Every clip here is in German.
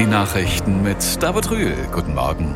Die Nachrichten mit David Rühl. Guten Morgen.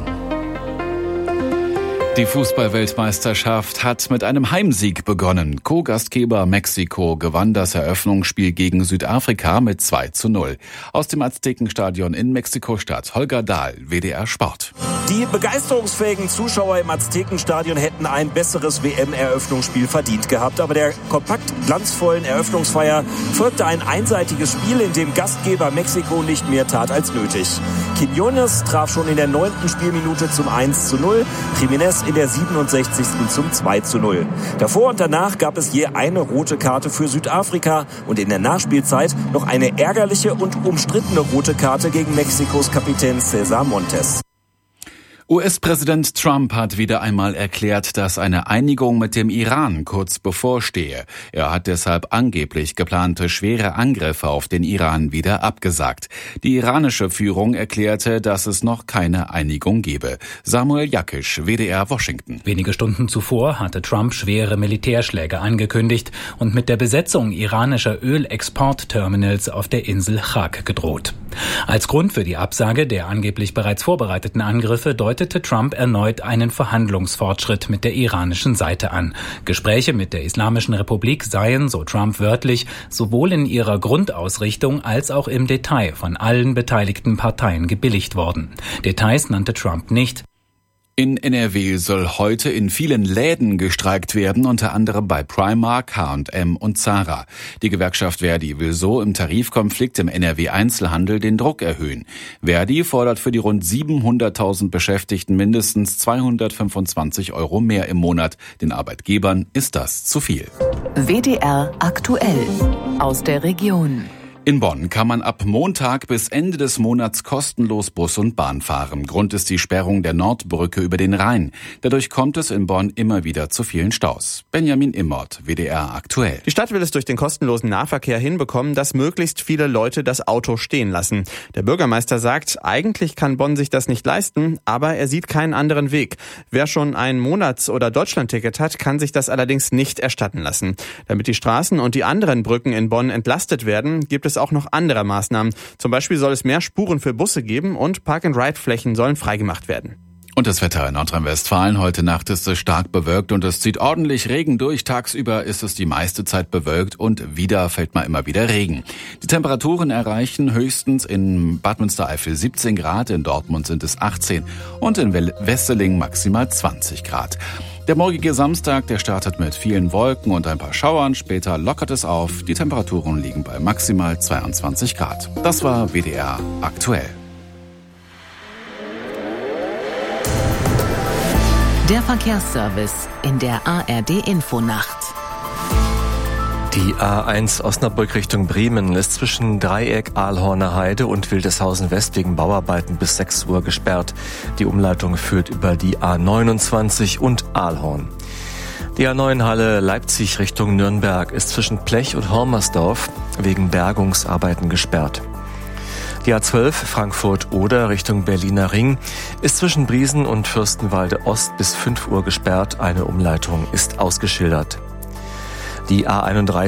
Die Fußball-Weltmeisterschaft hat mit einem Heimsieg begonnen. Co-Gastgeber Mexiko gewann das Eröffnungsspiel gegen Südafrika mit 2:0. Aus dem Aztekenstadion in Mexiko-Stadt. Holger Dahl, WDR Sport. Die begeisterungsfähigen Zuschauer im Aztekenstadion hätten ein besseres WM-Eröffnungsspiel verdient gehabt. Aber der kompakt glanzvollen Eröffnungsfeier folgte ein einseitiges Spiel, in dem Gastgeber Mexiko nicht mehr tat als nötig. Quiñones traf schon in der 9. Spielminute zum 1:0, Jiménez in der 67. zum 2:0. Davor und danach gab es je eine rote Karte für Südafrika und in der Nachspielzeit noch eine ärgerliche und umstrittene rote Karte gegen Mexikos Kapitän César Montes. US-Präsident Trump hat wieder einmal erklärt, dass eine Einigung mit dem Iran kurz bevorstehe. Er hat deshalb angeblich geplante schwere Angriffe auf den Iran wieder abgesagt. Die iranische Führung erklärte, dass es noch keine Einigung gebe. Samuel Jakisch, WDR Washington. Wenige Stunden zuvor hatte Trump schwere Militärschläge angekündigt und mit der Besetzung iranischer Ölexportterminals auf der Insel Chag gedroht. Als Grund für die Absage der angeblich bereits vorbereiteten Angriffe deutete Trump erneut einen Verhandlungsfortschritt mit der iranischen Seite an. Gespräche mit der Islamischen Republik seien, so Trump wörtlich, sowohl in ihrer Grundausrichtung als auch im Detail von allen beteiligten Parteien gebilligt worden. Details nannte Trump nicht. In NRW soll heute in vielen Läden gestreikt werden, unter anderem bei Primark, H&M und Zara. Die Gewerkschaft Verdi will so im Tarifkonflikt im NRW-Einzelhandel den Druck erhöhen. Verdi fordert für die rund 700.000 Beschäftigten mindestens 225 € mehr im Monat. Den Arbeitgebern ist das zu viel. WDR aktuell aus der Region. In Bonn kann man ab Montag bis Ende des Monats kostenlos Bus und Bahn fahren. Grund ist die Sperrung der Nordbrücke über den Rhein. Dadurch kommt es in Bonn immer wieder zu vielen Staus. Benjamin Immert, WDR aktuell. Die Stadt will es durch den kostenlosen Nahverkehr hinbekommen, dass möglichst viele Leute das Auto stehen lassen. Der Bürgermeister sagt, eigentlich kann Bonn sich das nicht leisten, aber er sieht keinen anderen Weg. Wer schon ein Monats- oder Deutschlandticket hat, kann sich das allerdings nicht erstatten lassen. Damit die Straßen und die anderen Brücken in Bonn entlastet werden, gibt es auch noch andere Maßnahmen. Zum Beispiel soll es mehr Spuren für Busse geben und Park-and-Ride-Flächen sollen freigemacht werden. Und das Wetter in Nordrhein-Westfalen. Heute Nacht ist es stark bewölkt und es zieht ordentlich Regen durch. Tagsüber ist es die meiste Zeit bewölkt und wieder fällt mal immer wieder Regen. Die Temperaturen erreichen höchstens in Bad Münstereifel 17 Grad, in Dortmund sind es 18 und in Wesseling maximal 20 Grad. Der morgige Samstag, der startet mit vielen Wolken und ein paar Schauern. Später lockert es auf. Die Temperaturen liegen bei maximal 22 Grad. Das war WDR aktuell. Der Verkehrsservice in der ARD-Infonacht. Die A1 Osnabrück Richtung Bremen ist zwischen Dreieck, Ahlhorner Heide und Wildeshausen West wegen Bauarbeiten bis 6 Uhr gesperrt. Die Umleitung führt über die A29 und Ahlhorn. Die A9 Halle Leipzig Richtung Nürnberg ist zwischen Plech und Hormersdorf wegen Bergungsarbeiten gesperrt. Die A12 Frankfurt-Oder Richtung Berliner Ring ist zwischen Briesen und Fürstenwalde Ost bis 5 Uhr gesperrt. Eine Umleitung ist ausgeschildert. Die A31